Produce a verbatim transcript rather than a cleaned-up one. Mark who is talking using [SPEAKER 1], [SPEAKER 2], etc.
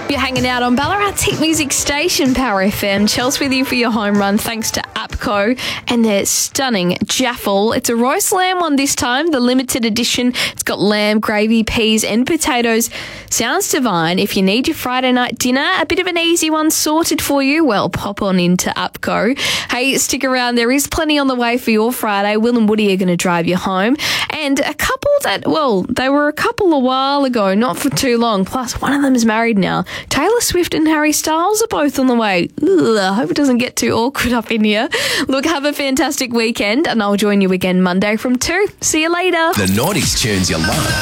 [SPEAKER 1] You're hanging out on Ballarat's hit music station, Power F M. Chelsea with you for your home run, thanks to APCO and their stunning Jaffle. It's a roast lamb one this time, the limited edition. It's got lamb, gravy, peas and potatoes. Sounds divine. If you need your Friday night dinner, a bit of an easy one sorted for you, well, pop on into APCO. Hey, stick around. There is plenty on the way for your Friday. Will and Woody are going to drive you home. And a couple that, well, they were a couple a while ago, not for too long. Plus, one of them is married now. Taylor Swift and Harry Styles are both on the way. Ugh, I hope it doesn't get too awkward up in here. Look, have a fantastic weekend, and I'll join you again Monday from two. See you later.
[SPEAKER 2] The nineties tunes you love.